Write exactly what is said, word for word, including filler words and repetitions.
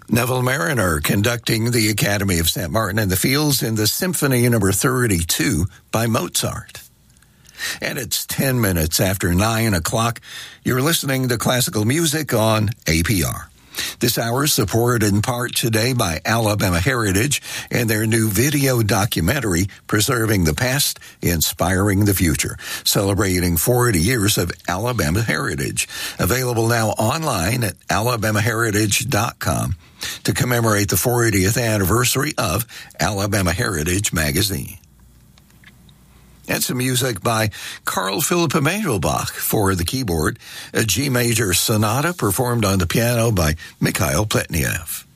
Neville Mariner conducting the Academy of Saint Martin in the Fields in the Symphony Number thirty-two by Mozart. And it's ten minutes after nine o'clock. You're listening to classical music on A P R. This hour is supported in part today by Alabama Heritage and their new video documentary, Preserving the Past, Inspiring the Future, celebrating forty years of Alabama Heritage. Available now online at alabama heritage dot com to commemorate the fortieth anniversary of Alabama Heritage Magazine. And some music by Carl Philipp Emanuel for the keyboard, a G major sonata performed on the piano by Mikhail Pletnev.